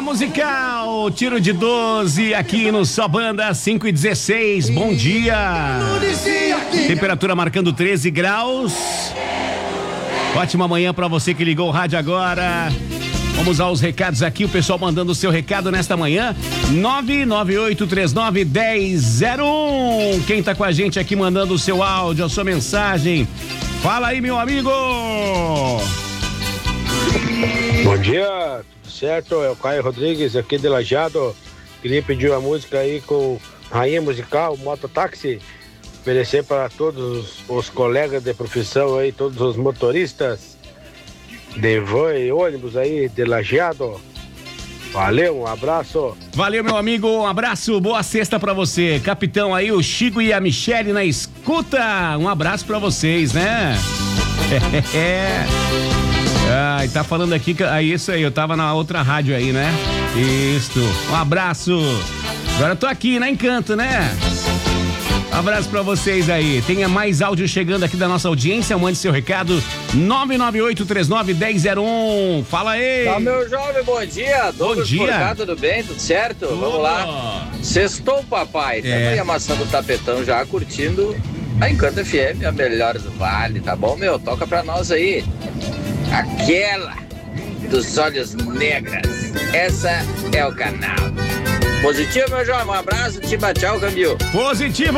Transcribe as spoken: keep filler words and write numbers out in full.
musical, tiro de doze aqui no Só Banda cinco e dezesseis. Bom dia. Temperatura marcando treze graus. Ótima manhã pra você que ligou o rádio agora. Vamos aos recados aqui, o pessoal mandando o seu recado nesta manhã. nove nove oito três nove um zero zero um. Quem tá com a gente aqui mandando o seu áudio, a sua mensagem. Fala aí, meu amigo. Bom dia, tudo certo? É o Caio Rodrigues aqui de Lajeado. Queria pedir uma música aí com Rainha Musical, Mototáxi. Oferecer para todos os colegas de profissão aí, todos os motoristas de van e ônibus aí de Lajeado. Valeu, um abraço. Valeu, meu amigo, um abraço, boa sexta pra você. Capitão aí, o Chico e a Michele na escuta. Um abraço pra vocês, né? É. Ai, tá falando aqui, que, ah, isso aí, eu tava na outra rádio aí, né? Isso, um abraço. Agora eu tô aqui na Encanto, né? Um abraço pra vocês aí. Tenha mais áudio chegando aqui da nossa audiência. Mande seu recado. nove nove oito três nove um zero zero um. Fala aí. Tá, meu jovem, bom dia. Bom Douglas dia. Porcá, tudo bem? Tudo certo? Tudo. Vamos lá. Sextou, papai. Estamos É. aí amassando o tapetão já, curtindo a Encanto F M, a melhor do Vale, tá bom, meu? Toca pra nós aí. Aquela dos olhos negras. Essa é o canal. Positivo, meu jovem. Um abraço. Tchau, tchau, câmbio. Positivo.